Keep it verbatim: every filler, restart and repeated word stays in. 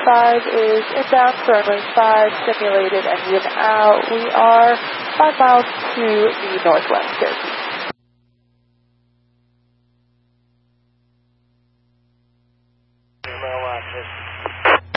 five is inbound for runway five, simulated engine out. We are five miles to the northwest, Syracuse.